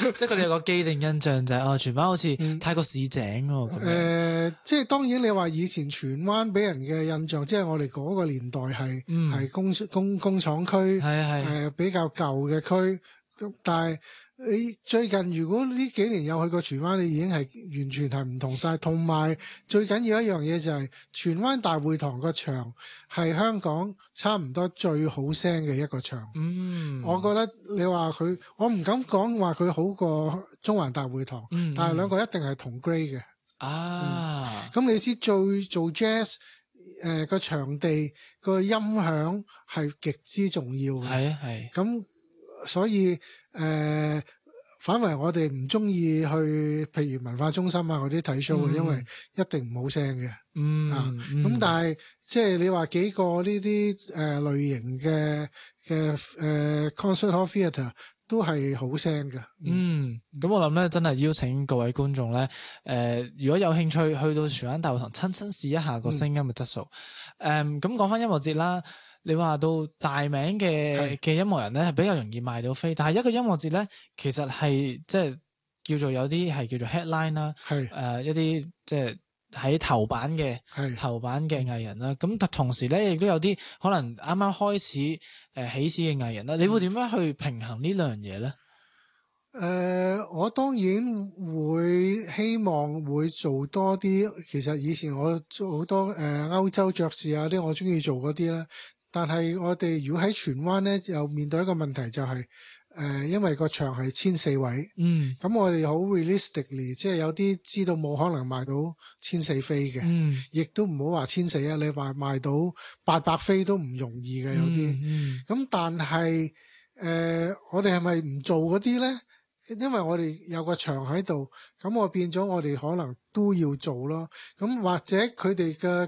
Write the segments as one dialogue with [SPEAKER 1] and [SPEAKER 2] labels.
[SPEAKER 1] 即係佢哋有個既定印象就係荃灣好似太過市井喎咁樣。
[SPEAKER 2] 即係當然你話以前荃灣俾人嘅印象，即係我哋嗰個年代係工廠區，
[SPEAKER 1] 係
[SPEAKER 2] 比較舊嘅區。但係你最近如果呢幾年有去過荃灣，你已經係完全係唔同晒。同埋最緊要一樣嘢就係荃灣大會堂個場係香港差唔多最好聲嘅一個場。我覺得你話佢，我唔敢講話佢好過中環大會堂，但係兩個一定係同 grade 嘅。咁你知做 jazz 個場地個音響係極之重要嘅。係咁。所以反為我哋唔中意去譬如文化中心啊嗰啲睇 show 嘅，因為一定唔好聲嘅。咁但係即係你話幾個呢啲類型嘅concert hall theatre 都係好聲嘅。
[SPEAKER 1] 咁我諗咧，真係邀請各位觀眾咧，如果有興趣去到荃灣大會堂親試一下個聲音嘅質素。咁講翻音樂節啦。你話到大名嘅音樂人咧，係比較容易賣到飛，但係一個音樂節咧，其實係即係叫做有啲係叫做 headline 啦，一啲即係喺頭版嘅藝人啦。咁同時咧，亦都有啲可能啱啱開始起始嘅藝人啦。你會點樣去平衡呢兩樣嘢咧？
[SPEAKER 2] 我當然會希望會做多啲。其實以前我做好多歐洲爵士啊啲，我中意做嗰啲啦。但係我哋如果喺荃灣咧，又面對一個問題就係因為個場係14位，咁我哋好 realistically， 即係有啲知道冇可能賣到1400飛嘅，亦都唔好話1400啊，你話賣到800飛都唔容易嘅有啲。咁但係我哋係咪唔做嗰啲咧？因為我哋有個場喺度，咁我變咗我哋可能都要做咯。咁或者佢哋嘅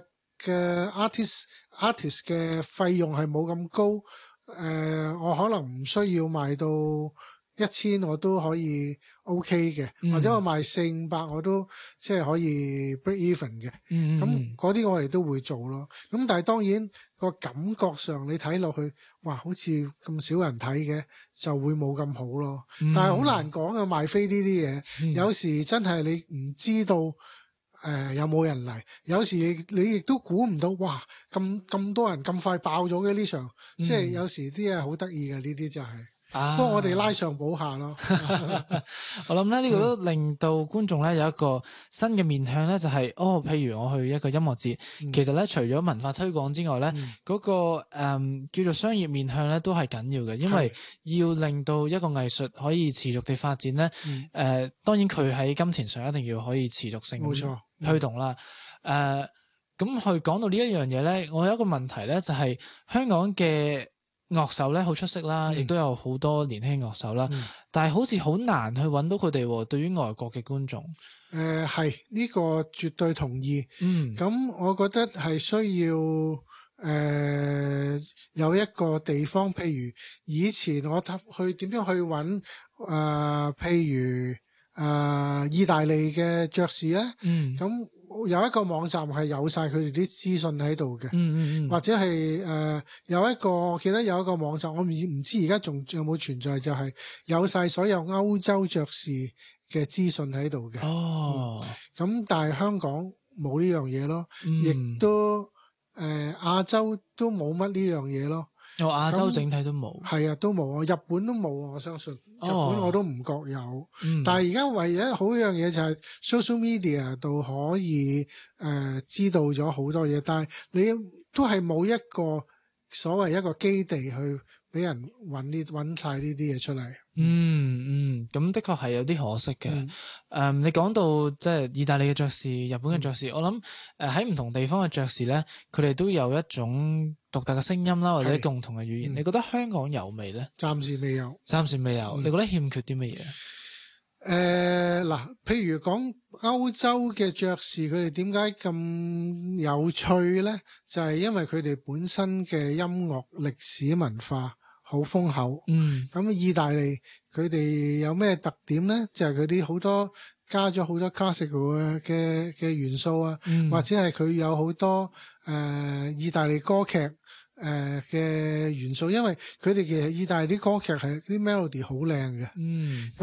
[SPEAKER 2] artist 嘅費用係冇咁高，我可能唔需要賣到1000我都可以 OK 嘅，或者我賣400-500我都即係可以 break even 嘅。咁嗰啲我哋都會做咯。咁但係當然個感覺上你睇落去，哇，好似咁少人睇嘅，就會冇咁好咯。但係好難講啊，賣飛呢啲嘢，有時真係你唔知道有冇人嚟，有時你亦都估唔到，哇，咁多人咁快爆咗嘅呢場，即係有時啲嘢好得意嘅，呢啲就係。不過我哋拉上補下咯。
[SPEAKER 1] 我諗咧呢個都令到觀眾咧有一個新嘅面向咧，就係譬如我去一個音樂節，其實咧除咗文化推廣之外咧，嗰個叫做商業面向咧都係緊要嘅，因為要令到一個藝術可以持續地發展咧，當然佢喺金錢上一定要可以持續性冇錯推動啦。咁去講到呢一樣嘢咧，我有一個問題咧，就係香港嘅樂手咧好出色啦，亦都有好多年輕樂手啦，但係好似好難去揾到佢哋對於外國嘅觀眾。
[SPEAKER 2] 係呢個絕對同意。咁我覺得係需要有一個地方，譬如以前我去點樣去揾譬如意大利嘅爵士咧，咁有一個網站係有晒佢哋啲資訊喺度嘅，或者係有一個，我記得有一個網站，我唔知而家仲有冇存在，就係有晒所有歐洲爵士嘅資訊喺度嘅。咁但係香港冇呢樣嘢咯，亦都亞洲都冇乜呢樣嘢咯。
[SPEAKER 1] 亞洲整體都冇。係
[SPEAKER 2] 啊，都冇啊，日本都冇啊，我相信。日本我都唔覺有。但係而家唯一好一樣嘢就係 social media 度可以知道咗好多嘢，但係你都係冇一個所謂一個基地去俾人揾晒呢啲嘢出嚟。
[SPEAKER 1] 咁的確係有啲可惜嘅。你講到即係意大利嘅爵士、日本嘅爵士，我諗喺唔同地方嘅爵士咧，佢哋都有一種獨特嘅聲音啦，或者共同嘅語言。你覺得香港有未咧？暫時未有。你覺得欠缺啲乜嘢？
[SPEAKER 2] 嗱，譬如講歐洲嘅爵士，佢哋點解咁有趣咧？就係因為佢哋本身嘅音樂歷史文化好豐厚。咁意大利佢哋有咩特點咧？就係佢啲好多加咗好多 classical 嘅元素啊，或者係佢有好多意大利歌劇嘅元素，因為佢哋其實意大利啲歌劇係啲 melody 好靚嘅。